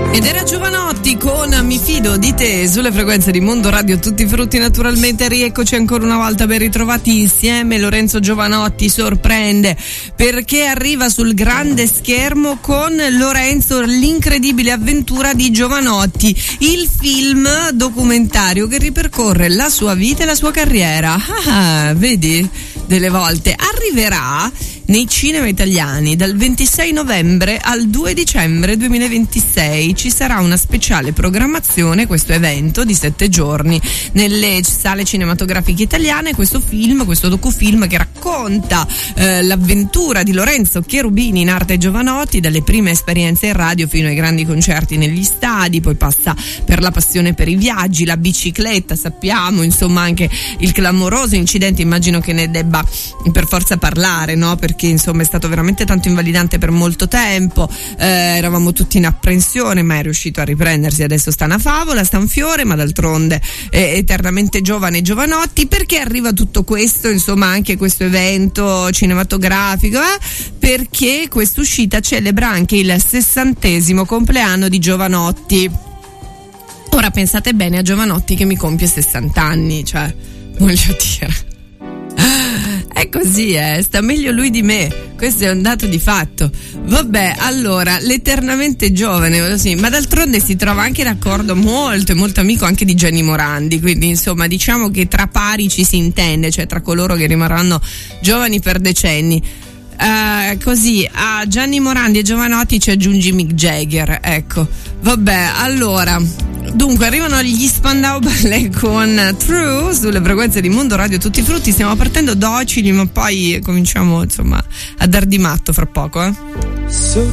Ed era Giovanotti con Mi fido di te sulle frequenze di Mondo Radio Tutti Frutti. Naturalmente rieccoci ancora una volta, ben ritrovati insieme. Lorenzo Giovanotti sorprende perché arriva sul grande schermo con Lorenzo l'incredibile avventura di Giovanotti, il film documentario che ripercorre la sua vita e la sua carriera. Vedi, delle volte arriverà nei cinema italiani dal 26 novembre al 2 dicembre 2026. Ci sarà una speciale programmazione, questo evento di 7 giorni nelle sale cinematografiche italiane. Questo film, questo docufilm che racconta l'avventura di Lorenzo Cherubini in arte Giovanotti, dalle prime esperienze in radio fino ai grandi concerti negli stadi, poi passa per la passione per i viaggi, la bicicletta, sappiamo, insomma anche il clamoroso incidente, immagino che ne debba per forza parlare, no? Perché insomma è stato veramente tanto invalidante per molto tempo, eravamo tutti in apprensione, ma è riuscito a riprendersi, adesso sta una favola, sta un fiore, ma d'altronde è eternamente giovane Giovanotti. Perché arriva tutto questo, insomma anche questo evento cinematografico? Perché quest'uscita celebra anche il 60° compleanno di Giovanotti. Ora pensate bene a Giovanotti che mi compie 60 anni, cioè voglio dire, è così, sta meglio lui di me, questo è un dato di fatto. Vabbè, allora, l'eternamente giovane, sì, ma d'altronde si trova anche d'accordo molto amico anche di Gianni Morandi, quindi insomma diciamo che tra pari ci si intende, cioè tra coloro che rimarranno giovani per decenni. Così a Gianni Morandi e Giovanotti ci aggiungi Mick Jagger, ecco. Vabbè, allora, dunque arrivano gli Spandau Ballet con True sulle frequenze di Mondo Radio Tutti Frutti. Stiamo partendo docili, ma poi cominciamo insomma a dar di matto fra poco,